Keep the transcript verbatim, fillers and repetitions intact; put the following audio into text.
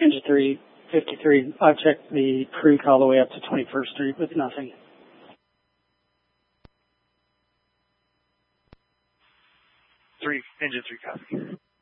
Engine three, fifty-three. I've checked the creek all the way up to twenty-first Street with nothing. Three, engine three, copy.